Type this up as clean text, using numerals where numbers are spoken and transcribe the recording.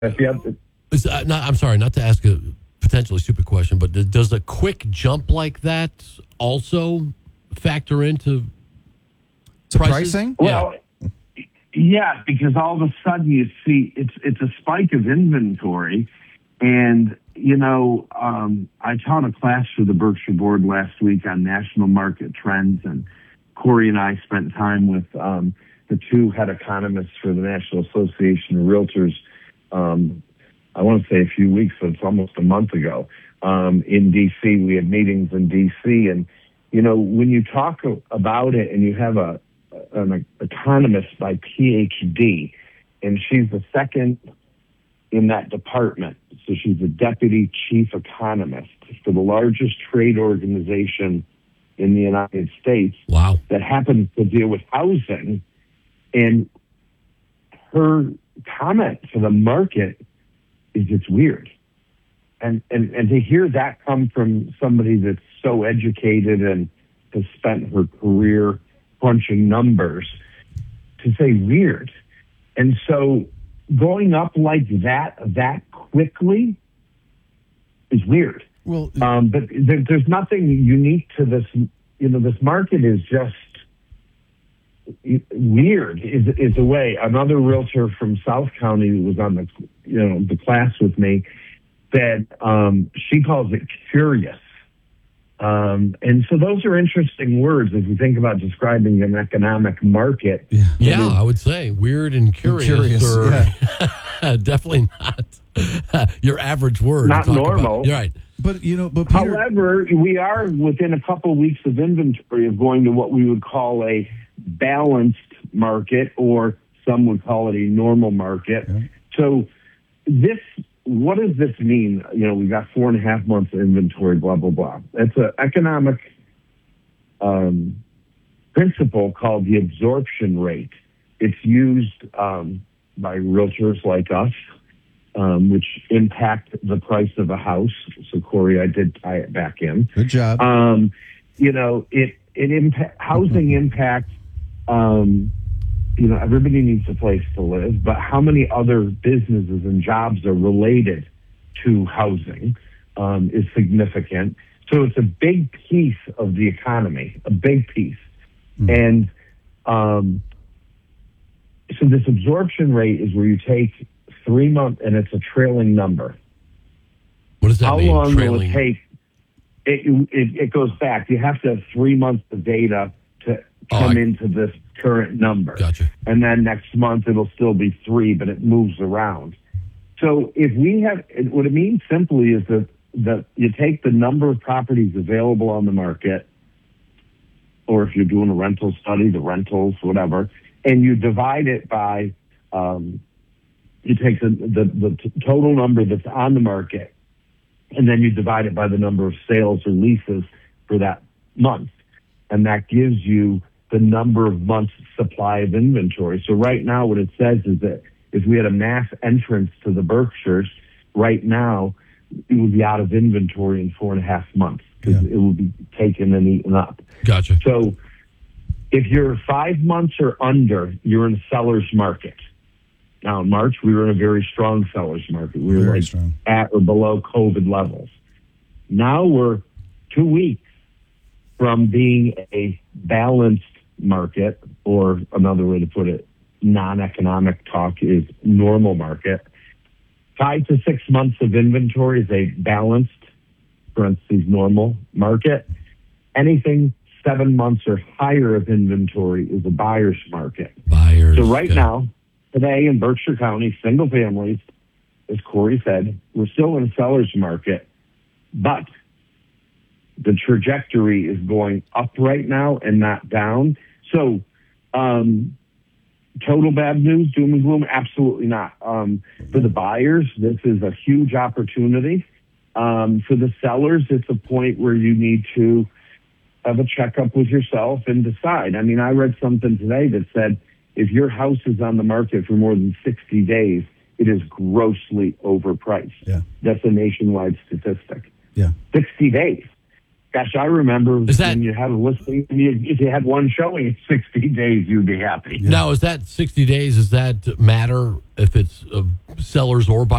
If you have to, I'm sorry, not to ask a potentially stupid question, but does a quick jump like that also factor into pricing? Well, yeah, because all of a sudden you see it's a spike of inventory. And, I taught a class for the Berkshire Board last week on national market trends, and Corey and I spent time with the two head economists for the National Association of Realtors. I want to say a few weeks, so it's almost a month ago, in D.C. We had meetings in D.C. And, when you talk about it and you have an economist by PhD, and she's the second in that department. So she's a deputy chief economist for the largest trade organization in the United States. Wow. That happens to deal with housing. And her comment to the market is it's weird. And to hear that come from somebody that's so educated and has spent her career crunching numbers, to say weird. And so going up like that quickly is weird. Well, but there's nothing unique to this. This market is just weird. Is a way. Another realtor from South County who was on the class with me said she calls it curious. And so those are interesting words if you think about describing an economic market. Yeah, I would say weird and curious are definitely not your average word. Not normal. You're right. But Peter, however, we are within a couple of weeks of inventory of going to what we would call a balanced market, or some would call it a normal market. Okay. So what does this mean? We've got 4.5 months of inventory, blah, blah, blah. It's an economic principle called the absorption rate. It's used by realtors like us, which impact the price of a house. So, Corey, I did tie it back in. Good job. Housing impacts, everybody needs a place to live, but how many other businesses and jobs are related to housing is significant. So it's a big piece of the economy, a big piece. And so this absorption rate is where you take 3 months, and it's a trailing number. What does that mean? How long trailing? will it take? It goes back. You have to have 3 months of data to come into this current number. Gotcha. And then next month it'll still be 3, but it moves around. So if we have, what it means simply is that you take the number of properties available on the market, or if you're doing a rental study, the rentals, whatever, and you divide it by, you take the total number that's on the market, and then you divide it by the number of sales or leases for that month. And that gives you the number of months supply of inventory. So right now what it says is that if we had a mass entrance to the Berkshires, right now it would be out of inventory in 4.5 months because it would be taken and eaten up. Gotcha. So if you're 5 months or under, you're in a seller's market. Now in March, we were in a very strong seller's market. We were at or below COVID levels. Now we're 2 weeks from being a balanced market, or another way to put it, non-economic talk is normal market. 5 to 6 months of inventory is a balanced, parentheses, normal market. Anything 7 months or higher of inventory is a buyer's market. So right now, today in Berkshire County, single families, as Corey said, we're still in a seller's market, but the trajectory is going up right now and not down. So, total bad news, doom and gloom? Absolutely not. For the buyers, this is a huge opportunity. For the sellers, it's a point where you need to have a checkup with yourself and decide. I mean, I read something today that said if your house is on the market for more than 60 days, it is grossly overpriced. Yeah. That's a nationwide statistic. Yeah. 60 days. Gosh, I remember when you had a listing, if you had one showing in 60 days, you'd be happy. Now, is that 60 days, does that matter if it's sellers or buyers?